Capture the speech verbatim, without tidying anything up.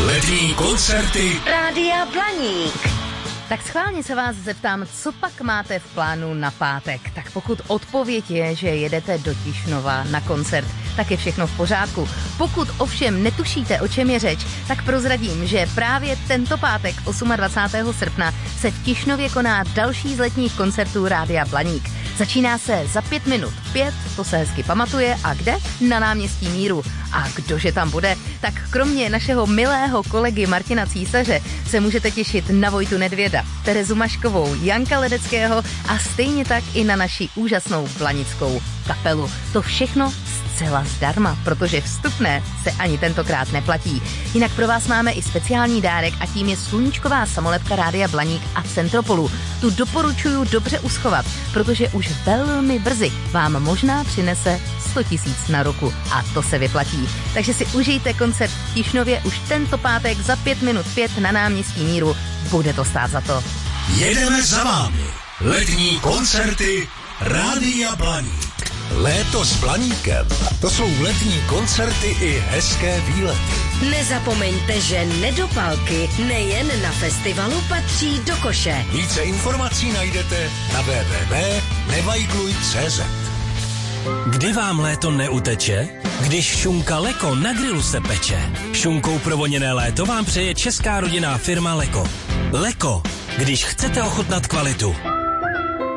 Letní koncerty Rádia Blaník. Tak schválně se vás zeptám, co pak máte v plánu na pátek? Tak pokud odpověď je, že jedete do Tišnova na koncert, tak je všechno v pořádku. Pokud ovšem netušíte, o čem je řeč, tak prozradím, že právě tento pátek dvacátého osmého srpna se v Tišnově koná další z letních koncertů Rádia Blaník. Začíná se za pět minut pět, to se hezky pamatuje, a kde? Na náměstí Míru. A kdože tam bude? Tak kromě našeho milého kolegy Martina Císaře se můžete těšit na Vojtu Nedvěda, Terezu Maškovou, Janka Ledeckého a stejně tak i na naši úžasnou blanickou kapelu. To všechno zcela zdarma, protože vstupné se ani tentokrát neplatí. Jinak pro vás máme i speciální dárek a tím je sluníčková samolepka Rádia Blaník a Centropolu. Tu doporučuju dobře uschovat, protože už velmi brzy vám možná přinese sto tisíc na ruku a to se vyplatí. Takže si užijte koncert v Tišnově už tento pátek za pět minut pět na náměstí Míru. Bude to stát za to. jedeme za vámi. Letní koncerty Rádia Blaník. Léto s Blaníkem. To jsou letní koncerty i hezké výlety. Nezapomeňte, že nedopalky nejen na festivalu patří do koše. Více informací najdete na w w w tečka nevajgluj tečka cé zet. Kdy vám léto neuteče? Když šunka Leko na grilu se peče. Šunkou provoněné léto vám přeje česká rodinná firma Leko. Leko, když chcete ochutnat kvalitu.